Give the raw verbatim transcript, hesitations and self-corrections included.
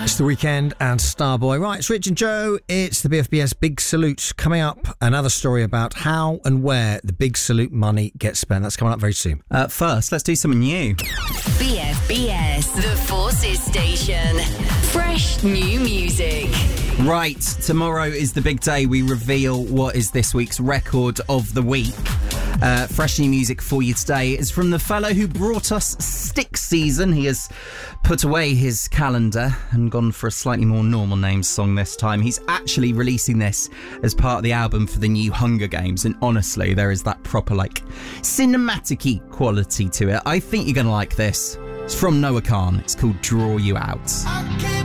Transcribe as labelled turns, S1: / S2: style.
S1: It's the weekend and Starboy. Right, it's Rich and Joe. It's the B F B S Big Salute. Coming up, another story about how and where the Big Salute money gets spent. That's coming up very soon.
S2: Uh, first, let's do something new.
S3: B F B S, the Forces Station. Fresh new music.
S2: Right, tomorrow is the big day. We reveal what is this week's record of the week. Uh, fresh new music for you today is from the fellow who brought us Stick Season. He has put away his calendar and gone for a slightly more normal named song this time. He's actually releasing this as part of the album for the new Hunger Games, and honestly, there is that proper, like, cinematic-y quality to it. I think you're going to like this. It's from Noah Khan. It's called Draw You Out.